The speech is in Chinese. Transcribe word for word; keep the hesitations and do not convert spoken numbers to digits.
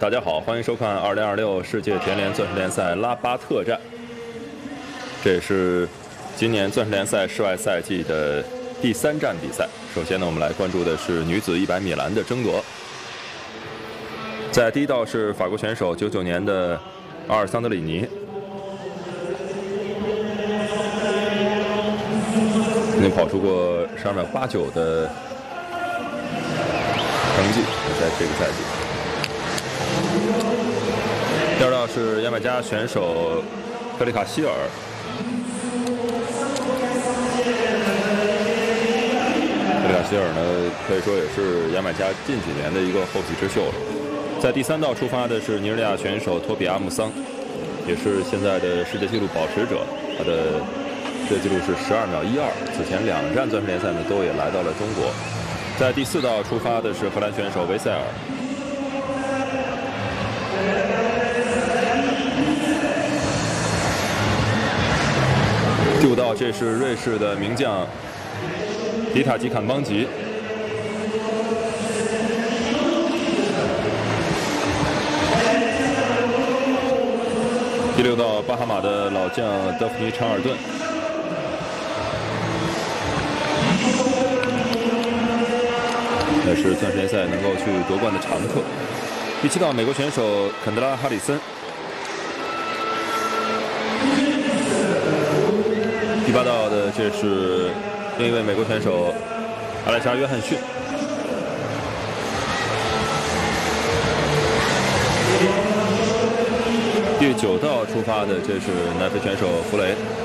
大家好，欢迎收看二零二六世界田联钻石联赛拉巴特站。这也是今年钻石联赛室外赛季的第三站比赛。首先呢，我们来关注的是女子一百米栏的争夺。在第一道是法国选手九九年的阿尔桑德里尼，曾经跑出过十二秒八九的成绩，在这个赛季。 第二道是牙买加选手克里卡希尔，克里卡希尔呢，可以说也是牙买加近几年的一个后起之秀了。在第三道出发的是尼日利亚选手托比阿姆桑，也是现在的世界纪录保持者，他的世界纪录是十二秒一二。此前两站钻石联赛呢，都也来到了中国。在第四道出发的是荷兰选手维塞尔。 第五道，这是瑞士的名将迪塔吉坎邦吉。第六道，巴哈马的老将德弗尼查尔顿。也是钻石联赛能够去夺冠的常客。第七道，美国选手肯德拉哈里森。 第八道的这是另一位美国选手阿莱莎·约翰逊。第九道出发的这是南非选手弗雷。